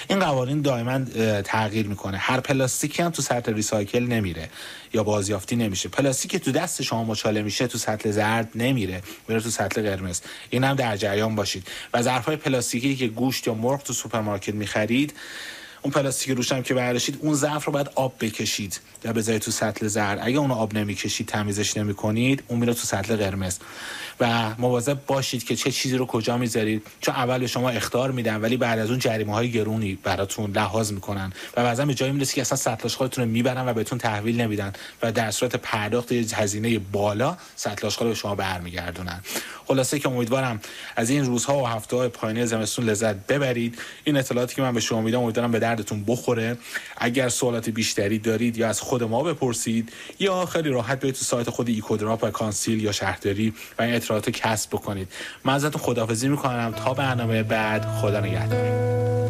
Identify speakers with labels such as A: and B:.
A: این قوانین دائما تغییر میکنه. هر پلاستیکی هم تو سطل ریسایکل نمیره یا بازیافتی نمیشه. پلاستیکی تو دست شما مچاله میشه تو سطل زرد نمیره، میره تو سطل قرمز. این هم در جریان باشید. و ظرفای پلاستیکی که گوشت یا مرغ تو سوپرمارکت میخرید، اون پلاستیک روش هم که برداشتید، اون ظرف رو باید آب بکشید یا بذارید تو سطل زرد. اگه اون آب نمیکشید، تمیزش نمیکنید، اون میره تو سطل قرمز. و مواظب باشید که چه چیزی رو کجا میذارید، چون اول به شما اخطار میدن ولی بعد از اون جریمه‌های گرونی براتون لحاظ میکنن و بعضا به جایی میرسه که اصلا سطل آشغالتون رو میبرن و بهتون تحویل نمیدن و در صورت پرداخت هزینه بالا سطل آشغال به شما برمیگردونن. خلاصه که امیدوارم از این روزها و هفته‌های پایانی زمستون لذت ببرید. این اطلاعاتی که من به شما میدم امیدوارم به دردتون بخوره. اگر سوالات بیشتری دارید یا از خود ما بپرسید یا خیلی راحت برید تو سایت خود ایکودراپ و کانسیل یا شهرداری و این اطلاعات کسب بکنید. من ازتون خداحافظی میکنم تا برنامه بعد. خدا نگهدار.